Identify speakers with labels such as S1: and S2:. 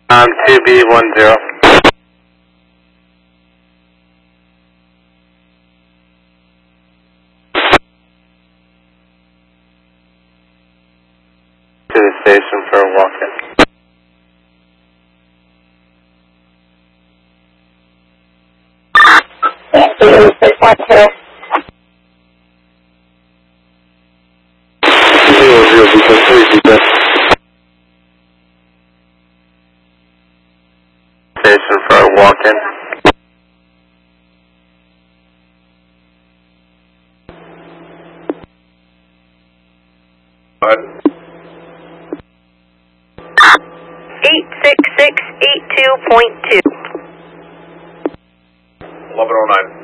S1: 2B10. To the station for a walk-in.
S2: Yeah, 612.
S1: 00 because 3 because station for a walk-in. What?
S2: 86682.2.
S1: 1109.